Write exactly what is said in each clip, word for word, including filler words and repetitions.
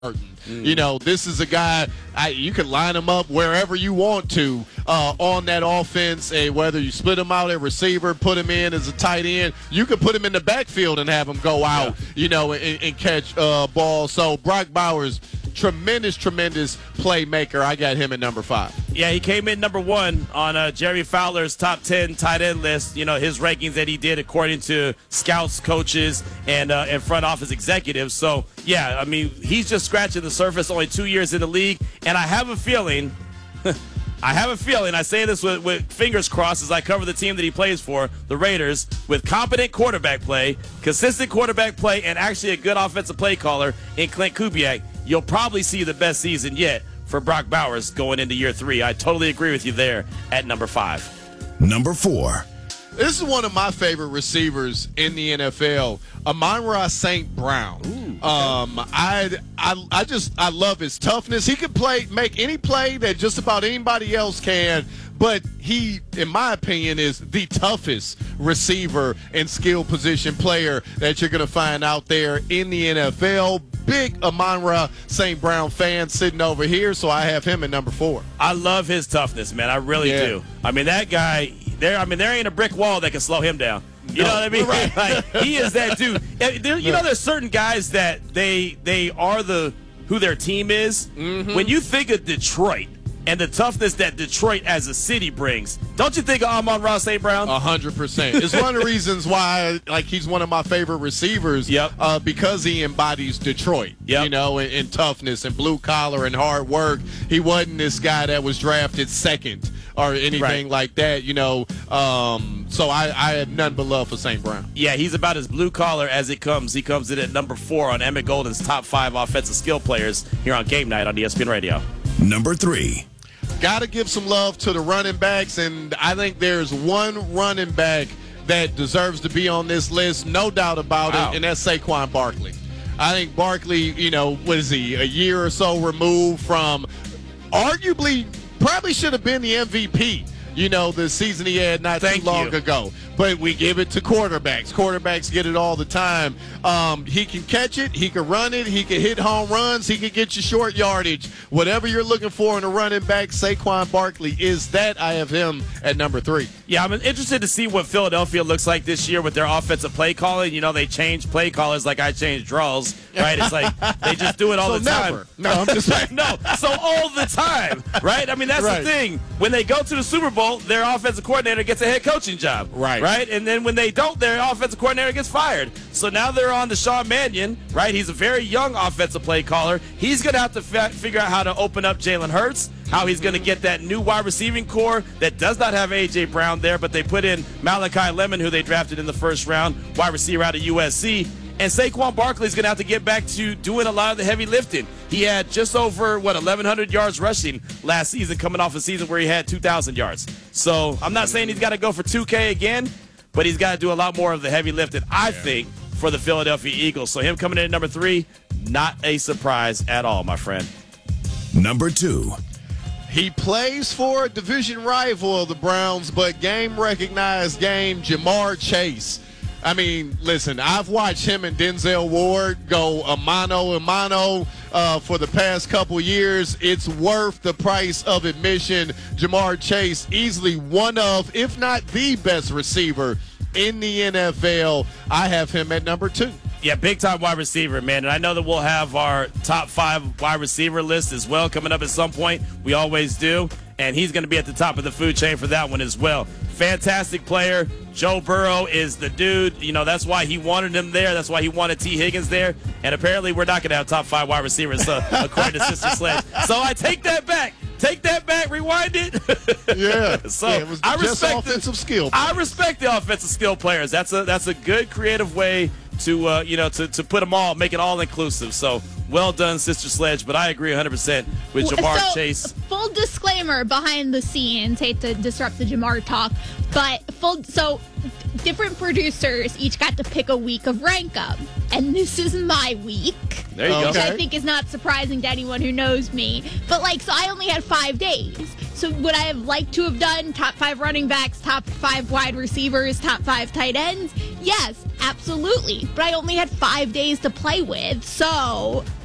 Mm. You know, this is a guy, I, you can line him up wherever you want to uh, on that offense, and whether you split him out at receiver, put him in as a tight end, you can put him in the backfield and have him go out, yeah. you know, and, and catch uh, balls. So Brock Bowers, tremendous, tremendous playmaker. I got him at number five. Yeah, he came in number one on uh, Jerry Fowler's top ten tight end list. You know, his rankings that he did according to scouts, coaches, and uh, and front office executives. So, yeah, I mean, he's just scratching the surface, only two years in the league. And I have a feeling, I have a feeling, I say this with, with fingers crossed as I cover the team that he plays for, the Raiders, with competent quarterback play, consistent quarterback play, and actually a good offensive play caller in Clint Kubiak, you'll probably see the best season yet for Brock Bowers going into year three. I totally agree with you there at number five. Number four. This is one of my favorite receivers in the N F L, Amon-Ra Saint Brown. Ooh, okay. um, I, I, I just I love his toughness. He can play, make any play that just about anybody else can. But he, in my opinion, is the toughest receiver and skill position player that you're going to find out there in the N F L. Big Amon-Ra Saint Brown fan sitting over here, so I have him at number four. I love his toughness, man. I really yeah. do. I mean, that guy, there. I mean, there ain't a brick wall that can slow him down. You no, know what I mean? Right. Like, he is that dude. There, you know, there's certain guys that they they are the who their team is. Mm-hmm. When you think of Detroit and the toughness that Detroit as a city brings, don't you think of Amon-Ra Saint Brown? A hundred percent. It's one of the reasons why, like, he's one of my favorite receivers. Yep. Uh, because he embodies Detroit. Yep. You know, in, in toughness and blue collar and hard work. He wasn't this guy that was drafted second or anything right. like that. You know, um, so I, I have none but love for Saint Brown. Yeah, he's about as blue collar as it comes. He comes in at number four on Emmett Golden's top five offensive skill players here on Game Night on E S P N Radio. Number three. Got to give some love to the running backs, and I think there's one running back that deserves to be on this list, no doubt about wow. it, and that's Saquon Barkley. I think Barkley, you know, what is he, a year or so removed from arguably probably should have been the M V P, you know, the season he had not Thank too long you. ago. But we give it to quarterbacks. Quarterbacks get it all the time. Um, he can catch it. He can run it. He can hit home runs. He can get you short yardage. Whatever you're looking for in a running back, Saquon Barkley is that. I have him at number three. Yeah, I'm interested to see what Philadelphia looks like this year with their offensive play calling. You know, they change play callers like I change draws, right? It's like they just do it all so the time. Never. No, I'm just saying. No, so all the time, right? I mean, that's right. the thing. When they go to the Super Bowl, their offensive coordinator gets a head coaching job. Right. Right? And then when they don't, their offensive coordinator gets fired. So now they're on to Sean Mannion, right? He's a very young offensive play caller. He's going to have to f- figure out how to open up Jalen Hurts, how he's going to get that new wide receiving core that does not have A J. Brown there, but they put in Malachi Lemon, who they drafted in the first round, wide receiver out of U S C. And Saquon Barkley is going to have to get back to doing a lot of the heavy lifting. He had just over, what, eleven hundred yards rushing last season, coming off a season where he had two thousand yards. So I'm not saying he's got to go for two K again, but he's got to do a lot more of the heavy lifting, I yeah. think, for the Philadelphia Eagles. So him coming in at number three, not a surprise at all, my friend. Number two. He plays for a division rival of the Browns, but game-recognized game, Jamar Chase. I mean, listen, I've watched him and Denzel Ward go a mano a mano uh, for the past couple years. It's worth the price of admission. Jamar Chase, easily one of, if not the best receiver in the N F L. I have him at number two. Yeah, big-time wide receiver, man. And I know that we'll have our top five wide receiver list as well coming up at some point. We always do. And he's going to be at the top of the food chain for that one as well. Fantastic player. Joe Burrow is the dude. You know, that's why he wanted him there. That's why he wanted T. Higgins there. And apparently we're not going to have top five wide receivers, uh, according to Sister Sledge. So I take that back. Take that back. Rewind it. Yeah. so yeah, it was I just respect offensive the, skill. I respect the offensive skill players. That's a that's a good creative way to uh, you know to, to put them all, make it all inclusive. So well done, Sister Sledge. But I agree one hundred percent with Jamar so, Chase. Full disclaimer behind the scenes. Hate to disrupt the Jamar talk, but full so different producers each got to pick a week of Rank 'Em, and this is my week. There you okay. go. Which I think is not surprising to anyone who knows me. But like, so I only had five days. So would I have liked to have done top five running backs, top five wide receivers, top five tight ends? Yes, absolutely. But I only had five days to play with, so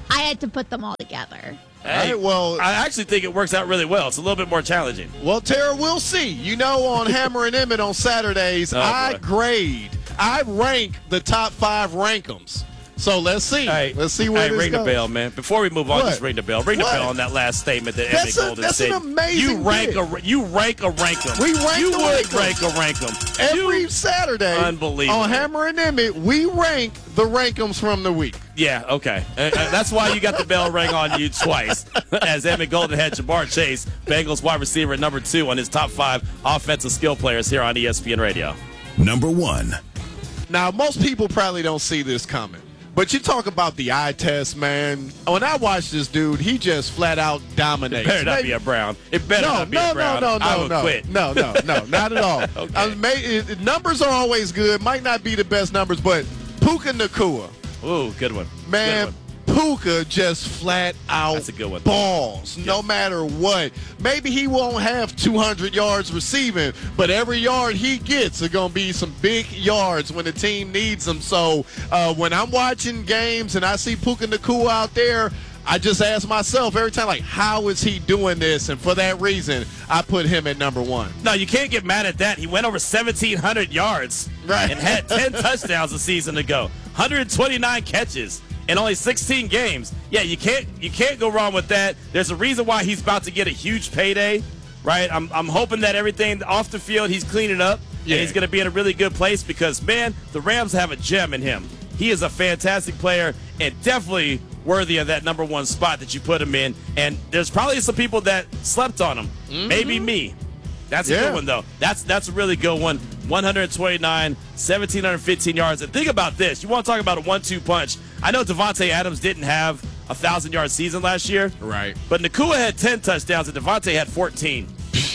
I had to put them all together. Hey, right, well- I actually think it works out really well. It's a little bit more challenging. Well, Tara, we'll see. You know, on Hammer and Emmett on Saturdays, Oh, I boy. grade, I rank the top five rankums. So let's see. Hey, let's see where hey, this ring goes. the bell, man. Before we move on, What? just ring the bell. Ring What? the bell on that last statement that That's Emmett a- Golden that's said. an amazing You rank bit. a you rank a rank 'em. We rank You the would rank 'em. rank a rank 'em. Every You- Saturday Unbelievable. on Hammer and Emmett, we rank the rankums from the week. Yeah, okay. Uh, uh, that's why you got the bell ring on you twice. As Emmett Golden had Jamar Chase, Bengals wide receiver at number two on his top five offensive skill players here on E S P N Radio. Number one. Now, most people probably don't see this coming. But you talk about the eye test, man. When I watch this dude, he just flat out dominates. Better not Maybe- be a Brown. It better no, not be no, a Brown. no, no, I no, would no, quit. no, no, no, not at all. Okay. I may, it, numbers are always good. Might not be the best numbers, but Puka Nacua, Ooh, good one. man, Good one. Puka just flat out That's a good one. balls, no matter what. Maybe he won't have two hundred yards receiving, but every yard he gets are going to be some big yards when the team needs them. So uh, when I'm watching games and I see Puka Nacua out there, I just ask myself every time, like, how is he doing this? And for that reason, I put him at number one. No, you can't get mad at that. He went over seventeen hundred yards Right. and had ten touchdowns a season ago, one hundred twenty-nine catches in only sixteen games. Yeah, you can't you can't go wrong with that. There's a reason why he's about to get a huge payday, right? I'm, I'm hoping that everything off the field he's cleaning up, Yeah. and he's going to be in a really good place because, man, the Rams have a gem in him. He is a fantastic player and definitely worthy of that number one spot that you put him in. And there's probably some people that slept on him. Mm-hmm. Maybe me. That's a Yeah. good one, though. That's that's a really good one. one hundred twenty-nine, one thousand seven hundred fifteen yards. And think about this. You want to talk about a one two punch. I know Devontae Adams didn't have a one thousand-yard season last year. Right. But Nacua had ten touchdowns and Devontae had fourteen.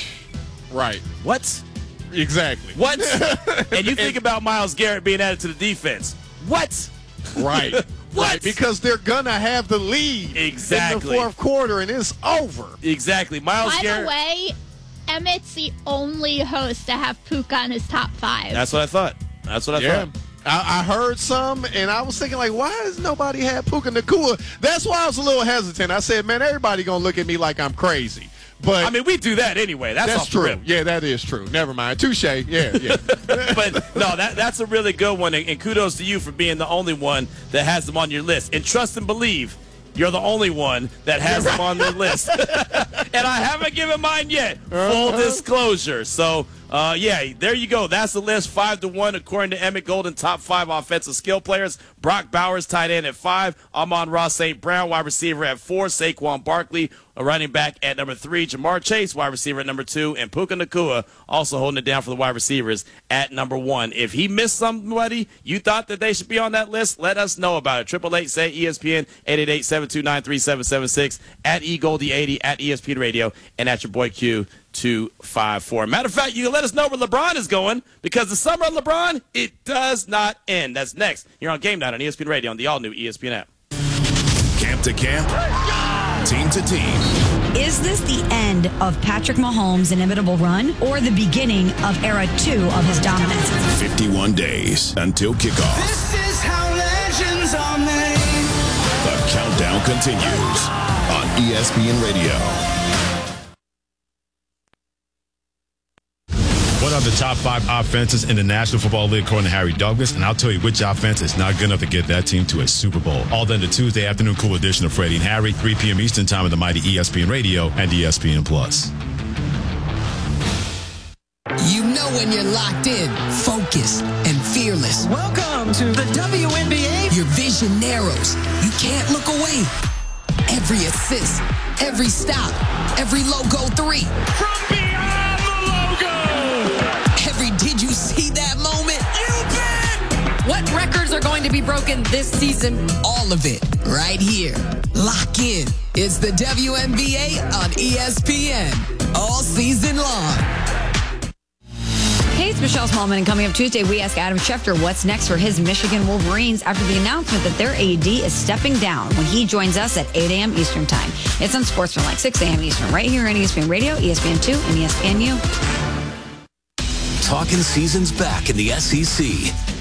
Right. What? Exactly. What? And you think about Myles Garrett being added to the defense. What? Right. What? Right, because they're going to have the lead Exactly. in the fourth quarter, and it's over. Exactly. Myles By Garrett. the way, Emmett's the only host to have Puka on his top five. That's what I thought. That's what I Yeah. thought. I, I heard some, and I was thinking, like, why has nobody had Puka Nacua? That's why I was a little hesitant. I said, man, everybody going to look at me like I'm crazy. But I mean, we do that anyway. That's, that's off the true. rip. Yeah, that is true. Never mind. Touche. Yeah, yeah. But no, that that's a really good one, and, and kudos to you for being the only one that has them on your list. And trust and believe, you're the only one that has them on their list. And I haven't given mine yet. Full Uh-huh. disclosure. So, uh, yeah, there you go. That's the list, five to one, according to Emmett Golden. Top five offensive skill players. Brock Bowers, tight end at five. Amon-Ra Saint Brown, wide receiver at four. Saquon Barkley, a running back at number three. Jamar Chase, wide receiver at number two. And Puka Nacua also holding it down for the wide receivers at number one. If he missed somebody you thought that they should be on that list, let us know about it. Triple eight say E S P N, eight eight eight, seven two nine, three seven seven six, at E Goldie eighty, at E S P N Radio, and at your boy Q two five four. Matter of fact, you can let us know where LeBron is going, because the summer of LeBron, it does not end. That's next. You're on Game Night on E S P N Radio on the all-new E S P N app. Camp to camp. Team to team. Is this the end of Patrick Mahomes' inimitable run or the beginning of era two of his dominance? fifty-one days until kickoff. This is how legends are made. The countdown continues on E S P N Radio. What are the top five offenses in the National Football League according to Harry Douglas? And I'll tell you which offense is not good enough to get that team to a Super Bowl. All done the Tuesday afternoon cool edition of Freddie and Harry, three p.m. Eastern time on the mighty E S P N Radio and E S P N Plus. You know when you're locked in, focused, and fearless. Welcome to the W N B A. Your vision narrows. You can't look away. Every assist, every stop, every logo three. From beyond the logo. Every did you see that moment? You bet. What records are going to be broken this season? All of it right here. Lock in. It's the W N B A on E S P N. All season long. Hey, it's Michelle Smallman, and coming up Tuesday, we ask Adam Schefter what's next for his Michigan Wolverines after the announcement that their A D is stepping down when he joins us at eight a.m. Eastern Time. It's on Sportsman like six a.m. Eastern, right here on E S P N Radio, E S P N two, and E S P N U. Talking seasons back in the S E C. The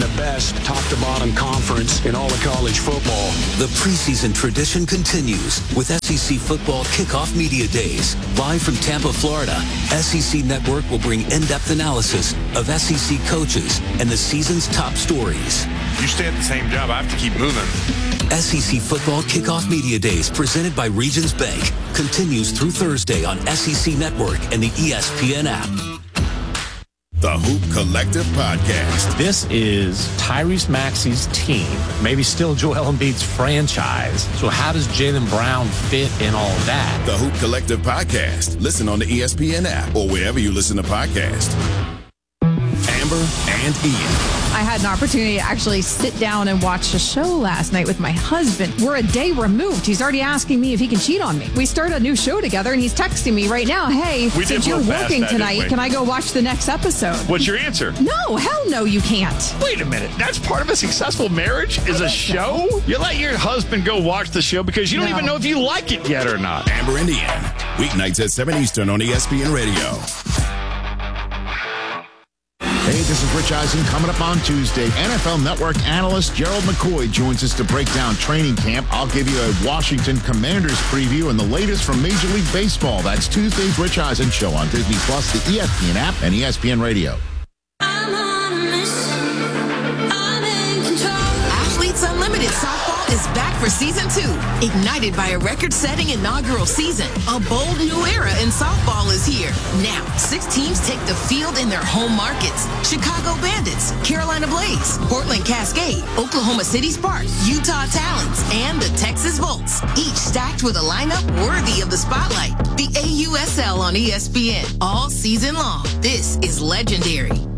the best top-to-bottom conference in all of college football. The preseason tradition continues with S E C Football Kickoff Media Days. Live from Tampa, Florida, S E C Network will bring in-depth analysis of S E C coaches and the season's top stories. You stay at the same job, I have to keep moving. S E C Football Kickoff Media Days, presented by Regions Bank, continues through Thursday on S E C Network and the E S P N app. The Hoop Collective Podcast. This is Tyrese Maxey's team, maybe still Joel Embiid's franchise. So how does Jaylen Brown fit in all that? The Hoop Collective Podcast. Listen on the E S P N app or wherever you listen to podcasts. Amber and Ian. I had an opportunity to actually sit down and watch a show last night with my husband. We're a day removed. He's already asking me if he can cheat on me. We started a new show together, and he's texting me right now, hey, We since did you're work past working that, tonight, didn't we? can I go watch the next episode? What's your answer? No, hell no, you can't. Wait a minute. That's part of a successful marriage is a show? You let your husband go watch the show because you don't No. even know if you like it yet or not. Amber and Ian. Weeknights at seven Eastern on E S P N Radio. Hey, this is Rich Eisen. Coming up on Tuesday, N F L Network analyst Gerald McCoy joins us to break down training camp. I'll give you a Washington Commanders preview and the latest from Major League Baseball. That's Tuesday's Rich Eisen Show on Disney Plus, the E S P N app, and E S P N Radio. Athletes Unlimited Softball is back for season two. Ignited by a record-setting inaugural season, a bold new era in softball is here. Now, six teams take the field in their home markets. Chicago Bandits, Carolina Blaze, Portland Cascade, Oklahoma City Sparks, Utah Talons, and the Texas Volts. Each stacked with a lineup worthy of the spotlight. The A U S L on E S P N all season long. This is legendary.